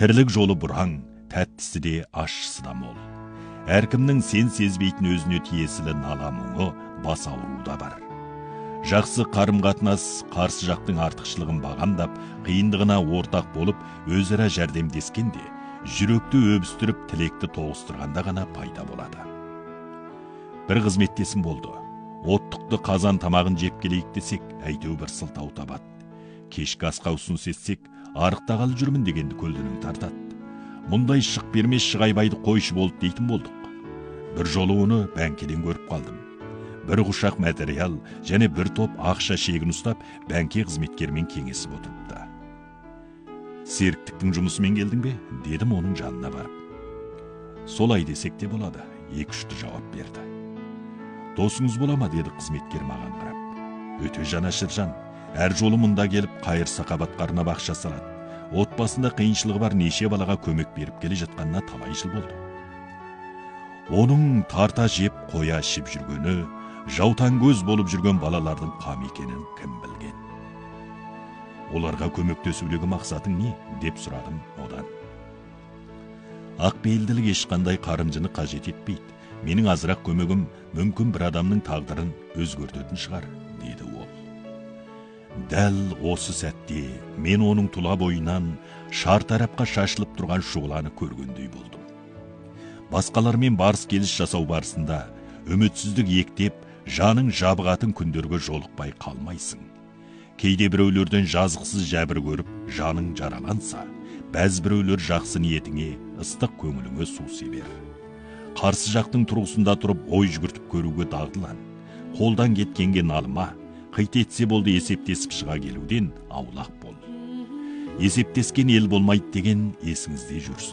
Тірлік жолы бұраң, тәттісі де ащысы да мол. Әркімнің сен сезбейтін өзіне тиесілі нала мұңы, бас ауруы да бар. Жақсы қарым-қатынас қарсы жақтың артықшылығын бағамдап, қиындығына ортақ болып, өзара жәрдемдескенде, жүректі өбістіріп, тілекті тоғыстырғанда ғана пайда болады. Бір қызметтесім болды. Оттықты қазан тамағын жеп келейік десек, әйтеу бір сылтау табады. Кешкі асқа ұсыныс етсек, арықтағалы жүрмін дегенді көлденең тартады. Мұндай шық бермес шығайбайды қойшы болды дейтін болдық. Бір жолы оны бәңкеден көріп қалдым. Бір құшақ материал және бір топ ақша шегін ұстап, бәңке қызметкермен кеңесіп отырыпты. Серіктіктің жұмысымен келдің бе? Дедім оның жанына барып. Солай десек те болады, екі-үшті жауап берді. Досыңыз бола ма? Деді қызметкер маған қарап. Өте жанашыр жан. Әр жолы мұнда келіп, қайыр-сақабатқа арнап ақша салады. Отбасында қиыншылығы бар неше балаға көмек беріп келе жатқанына талай жыл болды. Оның тарта жеп, қоя ішіп жүргені, жаутан көз болып жүрген балалардың қам екенін кім білген. Оларға көмектесудегі мақсатың не? Деп сұрадым одан. Ақпейілділік ешқандай қарынжыны қажет етпейді. Менің азырақ көмегім мүмкін бір адамның тағдырын өзгертетін шығар, деді ол. Дәл осы сәтте мен оның тұла бойынан шартарапқа шашылып тұрған шұғыланы көргендей болдым. Басқалармен барыс келіс жасау барысында үмітсіздік ектеп, жаның жабығатын күндерге жолықпай қалмайсың. Кейде біреулерден жазықсыз жәбір көріп, жаның жараланса, бәз біреулер жақсы ниетіңе, ыстық көңіліңе су себер. Қарсы жақтың тұрғысында тұрып ой жүгіртіп көруге дағдылан. Қолдан кеткенге налыма, қайт етсе болды есептесіп шыға келуден аулақ бол. Есептескен ел болмайды деген есіңізде жүрсін.